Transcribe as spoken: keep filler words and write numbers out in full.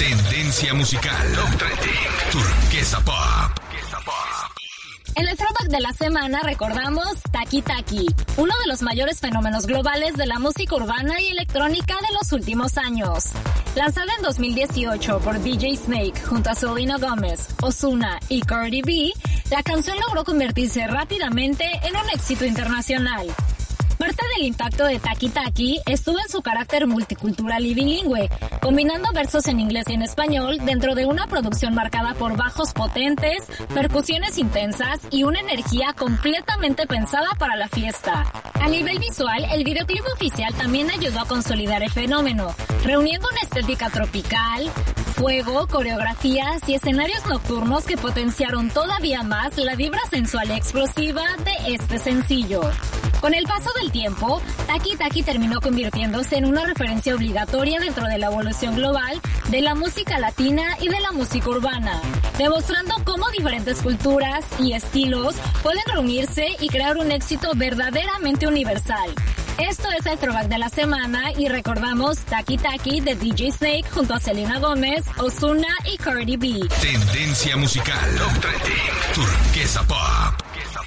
Tendencia musical. Top trending. Turquesa Pop. En el throwback de la semana recordamos Taki Taki, uno de los mayores fenómenos globales de la música urbana y electrónica de los últimos años. Lanzada en dos mil dieciocho por D J Snake junto a Selena Gomez, Ozuna y Cardi B, la canción logró convertirse rápidamente en un éxito internacional. Parte del impacto de Taki Taki estuvo en su carácter multicultural y bilingüe, combinando versos en inglés y en español dentro de una producción marcada por bajos potentes, percusiones intensas y una energía completamente pensada para la fiesta. A nivel visual, el videoclip oficial también ayudó a consolidar el fenómeno, reuniendo una estética tropical, fuego, coreografías y escenarios nocturnos que potenciaron todavía más la vibra sensual y explosiva de este sencillo. Con el paso del tiempo, Taki Taki terminó convirtiéndose en una referencia obligatoria dentro de la evolución global de la música latina y de la música urbana, demostrando cómo diferentes culturas y estilos pueden reunirse y crear un éxito verdaderamente universal. Esto es el throwback de la semana y recordamos Taki Taki de D J Snake junto a Selena Gomez, Ozuna y Cardi B. Tendencia musical. Top trending. Turquesa Pop.